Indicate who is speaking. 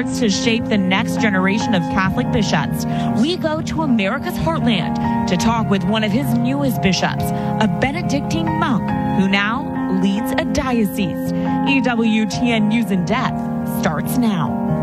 Speaker 1: efforts to shape the next generation of Catholic bishops. We go to America's heartland to talk with one of his newest bishops, a Benedictine monk who now leads a diocese. EWTN News in Depth starts now.